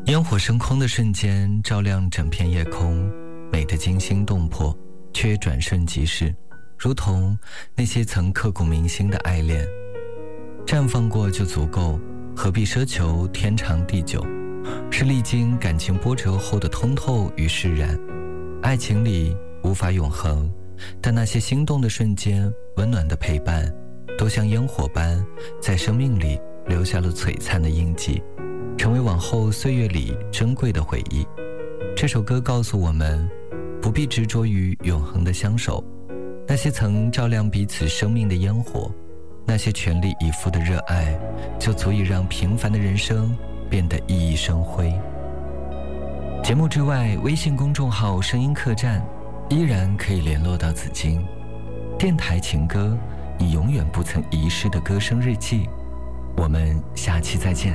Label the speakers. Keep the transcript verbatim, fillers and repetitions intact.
Speaker 1: 烟火升空的瞬间，照亮整片夜空，美得惊心动魄，却转瞬即逝，如同那些曾刻骨铭心的爱恋。绽放过就足够，何必奢求天长地久？是历经感情波折后的通透与释然。爱情里无法永恒，但那些心动的瞬间，温暖的陪伴，都像烟火般在生命里留下了璀璨的印记，成为往后岁月里珍贵的回忆。这首歌告诉我们，不必执着于永恒的相守，那些曾照亮彼此生命的烟火，那些全力以赴的热爱，就足以让平凡的人生变得熠熠生辉。节目之外，微信公众号声音客栈依然可以联络到紫金。电台情歌，你永远不曾遗失的歌声日记。我们下期再见。